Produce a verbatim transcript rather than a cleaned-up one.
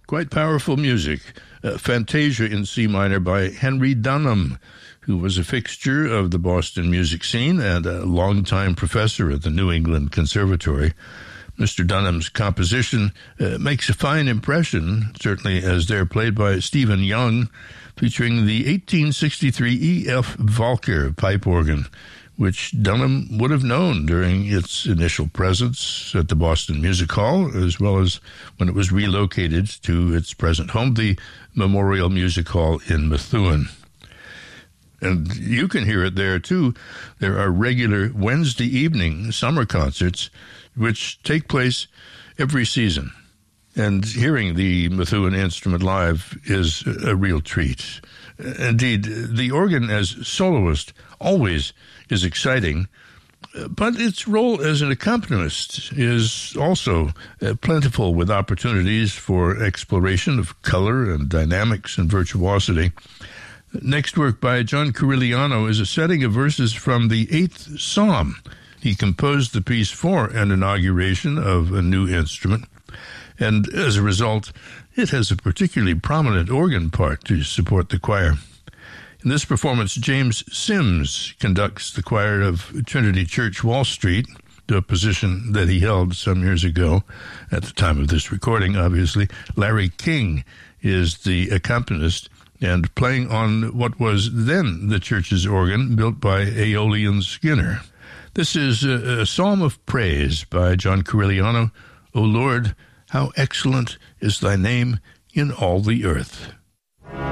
Quite powerful music. Uh, Fantasia in C minor by Henry Dunham, who was a fixture of the Boston music scene and a longtime professor at the New England Conservatory. Mister Dunham's composition uh, makes a fine impression, certainly as they're played by Stephen Young, featuring the eighteen sixty-three E F Volker pipe organ, which Dunham would have known during its initial presence at the Boston Music Hall, as well as when it was relocated to its present home, the Memorial Music Hall in Methuen. And you can hear it there, too. There are regular Wednesday evening summer concerts which take place every season. And hearing the Methuen instrument live is a real treat. Indeed, the organ as soloist always is exciting, but its role as an accompanist is also uh, plentiful, with opportunities for exploration of color and dynamics and virtuosity. Next work by John Corigliano is a setting of verses from the eighth Psalm. He composed the piece for an inauguration of a new instrument, and as a result, it has a particularly prominent organ part to support the choir. In this performance, James Sims conducts the choir of Trinity Church, Wall Street, a position that he held some years ago at the time of this recording, obviously. Larry King is the accompanist, and playing on what was then the church's organ, built by Aeolian Skinner. This is a, a psalm of praise by John Corigliano. O Lord, how excellent is thy name in all the earth.